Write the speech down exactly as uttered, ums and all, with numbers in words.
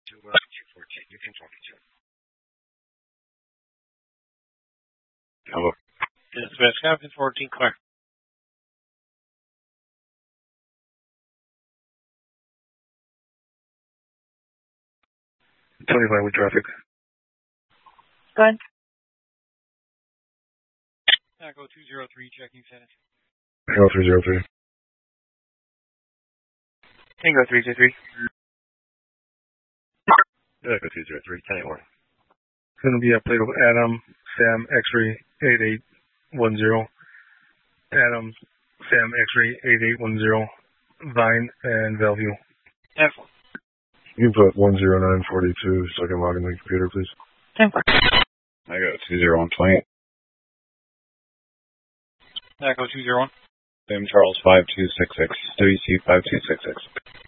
two fourteen. You can talk each other. Hello. Dispatch Captain fourteen, clear. twenty-five with traffic. Go ahead. Echo two zero three, checking status. Echo three zero three. Tango three two three. Echo two zero three, ten one. It's going to be a plate of Adam, Sam, X-ray, eight eight one zero. Adam, Sam, X-ray, eight eight one zero. Vine, and Bellevue. ten four. You can put one zero nine forty-two so I can log in the computer, please. ten four. I got two zero one twenty. Echo two zero one. Sam Charles five two six six. W C five two six six.